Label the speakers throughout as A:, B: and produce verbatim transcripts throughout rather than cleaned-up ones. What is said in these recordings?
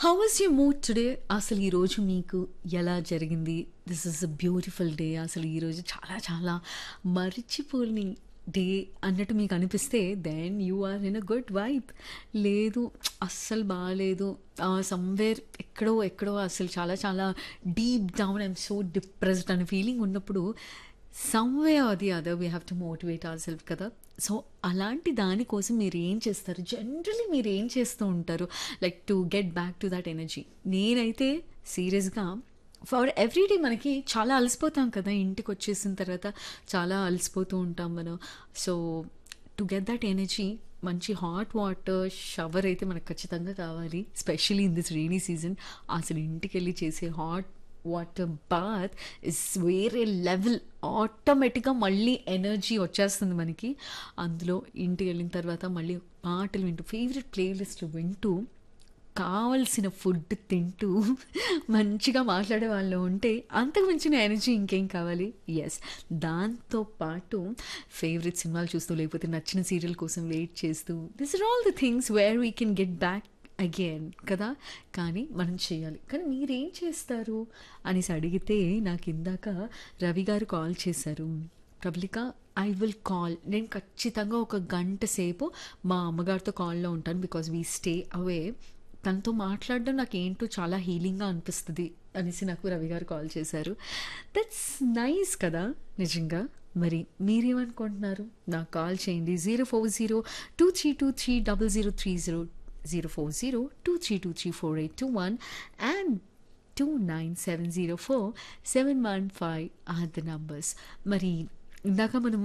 A: How was your mood today? అసలు ఈరోజు మీకు ఎలా జరిగింది? This is a beautiful day. అసలు ఈరోజు చాలా చాలా మరిచిపోని డే అన్నట్టు మీకు అనిపిస్తే then you are in a good vibe. లేదు అస్సలు బాగాలేదు, సమ్వేర్ ఎక్కడో ఎక్కడో అసలు చాలా చాలా deep down I'm so depressed అనే ఫీలింగ్ ఉన్నప్పుడు someway are the other we have to motivate our self కదా. సో అలాంటి దానికోసం మీరు ఏం చేస్తారు? జనరలీ మీరు ఏం చేస్తూ ఉంటారు like to get back to that energy? నేనైతే సీరియస్గా ఫర్ ఎవ్రీడే మనకి చాలా అలసిపోతాం కదా, ఇంటికి వచ్చేసిన తర్వాత చాలా అలసిపోతూ ఉంటాం మనం. So to get that energy మంచి హాట్ వాటర్ షవర్ అయితే మనకు ఖచ్చితంగా కావాలి, specially in this rainy season. అసలు ఇంటికి వెళ్ళి చేసే హాట్ వాటర్ బాత్ ఇస్ వేరే లెవెల్. ఆటోమేటిక్గా మళ్ళీ ఎనర్జీ వచ్చేస్తుంది మనకి. అందులో ఇంటికి వెళ్ళిన తర్వాత మళ్ళీ పాటలు వింటూ ఫేవరెట్ ప్లేలిస్ట్లు వింటూ కావలసిన ఫుడ్ తింటూ మంచిగా మాట్లాడే వాళ్ళు ఉంటే అంతకు మించిన ఎనర్జీ ఇంకేం కావాలి? ఎస్, దాంతోపాటు ఫేవరెట్ సినిమాలు చూస్తూ లేకపోతే నచ్చిన సీరియల్ కోసం వెయిట్ చేస్తూ this are all the things where we can get back again కదా. కానీ మనం చేయాలి. కానీ మీరేం చేస్తారు అనేసి అడిగితే నాకు ఇందాక రవి గారు కాల్ చేశారు. Prabalika, I will call. నేను ఖచ్చితంగా ఒక గంట సేపు మా అమ్మగారితో కాల్లో ఉంటాను బికాజ్ వీ స్టే అవే. తనతో మాట్లాడడం నాకు ఏంటో చాలా హీలింగ్గా అనిపిస్తుంది అనేసి నాకు రవి గారు కాల్ చేశారు. దట్స్ నైస్ కదా నిజంగా. మరి మీరేమనుకుంటున్నారు? నాకు కాల్ చేయండి. Zero four zero two three two three double zero three zero zero four zero two three two three four eight two one and two nine seven zero four seven one five are the numbers. మరి ఇందాక మనం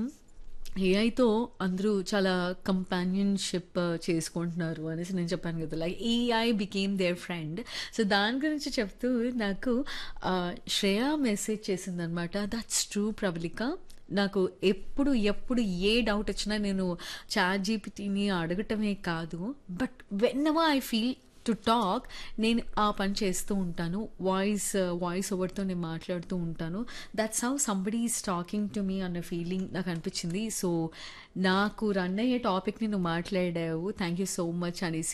A: ఏఐతో అందరూ చాలా companionship చేసుకుంటున్నారు అనేసి నేను చెప్పాను కదా, like AI became there friend. So దాని గురించి చెప్తూ నాకు శ్రేయ మెసేజ్ చేసిందనమాట. That's true Prabalika. నాకు ఎప్పుడు ఎప్పుడు ఏ డౌట్ వచ్చినా నేను చాట్ జీపీటీని అడగటమే కాదు, but when ever I feel to talk నేను ఆ పని చేస్తూ ఉంటాను. వాయిస్ వాయిస్ ఓవర్తో నేను మాట్లాడుతూ ఉంటాను. That's how somebody is talking to me అన్న ఫీలింగ్ నాకు అనిపించింది. సో నాకు రన్ అయ్యే టాపిక్ని నువ్వు మాట్లాడావు, థ్యాంక్ యూ సో మచ్ అనేసి